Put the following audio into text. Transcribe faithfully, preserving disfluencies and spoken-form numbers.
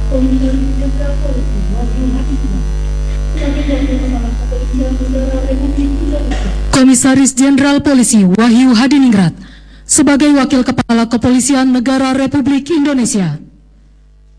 Komisaris Jenderal Polisi Wahyu Hadiningrat sebagai Wakil Kepala Kepolisian Negara Republik Indonesia.